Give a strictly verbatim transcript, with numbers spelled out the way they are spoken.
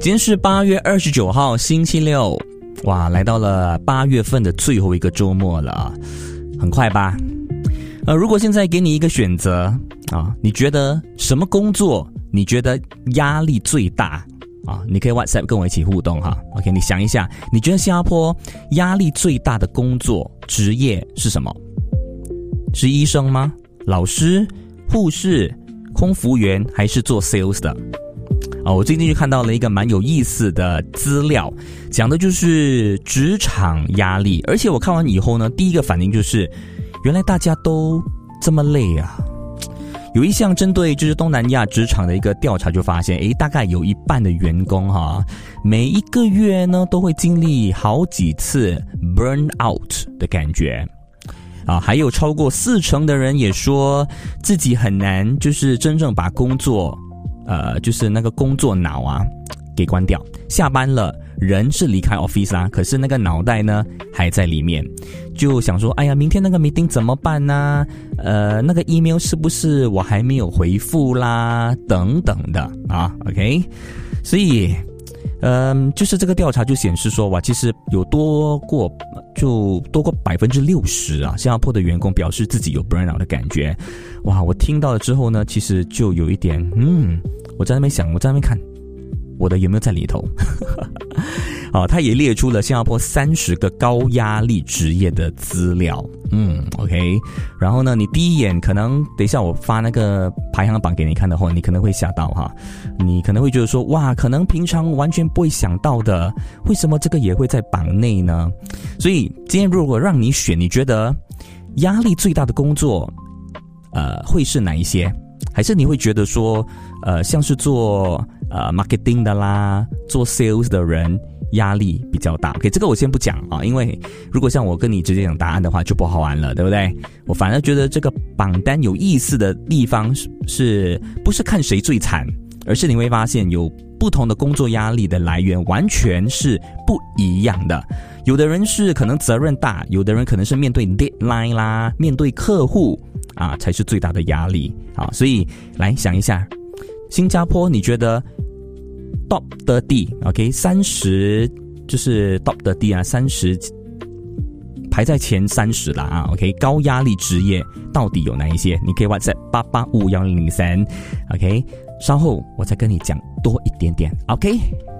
今天是八月二十九号星期六，哇，来到了八月份的最后一个周末了，很快吧？呃，如果现在给你一个选择啊，你觉得什么工作你觉得压力最大啊？你可以 WhatsApp 跟我一起互动哈。OK， 你想一下，你觉得新加坡压力最大的工作职业是什么？是医生吗？老师、护士、空服员，还是做 sales 的？啊，我最近就看到了一个蛮有意思的资料，讲的就是职场压力。而且我看完以后呢，第一个反应就是，原来大家都这么累啊。有一项针对就是东南亚职场的一个调查就发现，诶，大概有一半的员工哈，每一个月呢都会经历好几次 burn out 的感觉。啊，还有超过四成的人也说自己很难就是真正把工作呃，就是那个工作脑啊给关掉。下班了，人是离开 office 啦，可是那个脑袋呢还在里面，就想说，哎呀，明天那个 meeting 怎么办呢？呃，那个 email 是不是我还没有回复啦？等等的啊 ，OK， 所以。嗯，就是这个调查就显示说，哇，其实有多过就多过百分之六十啊，新加坡的员工表示自己有 burnout 的感觉。哇，我听到了之后呢，其实就有一点，嗯，我在那边想，我在那边看，我的有没有在里头？好，他也列出了新加坡三十个高压力职业的资料。嗯 ，OK。然后呢，你第一眼可能等一下我发那个排行榜给你看的话，你可能会吓到哈。你可能会觉得说，哇，可能平常完全不会想到的，为什么这个也会在榜内呢？所以今天如果让你选，你觉得压力最大的工作，呃，会是哪一些？还是你会觉得说，呃，像是做呃 marketing 的啦，做 sales 的人压力比较大。OK， 这个我先不讲啊，因为如果像我跟你直接讲答案的话就不好玩了，对不对？我反而觉得这个榜单有意思的地方是，是不是看谁最惨，而是你会发现有不同的工作压力的来源完全是不一样的。有的人是可能责任大，有的人可能是面对 deadline 啦，面对客户啊才是最大的压力啊。所以来想一下，新加坡你觉得 top 三十 OK 三十就是 top 三十啊，三十排在前三十啦啊 OK 高压力职业到底有哪一些？你可以 WhatsApp 八八五一零零三 OK， 稍后我再跟你讲多一点点 OK。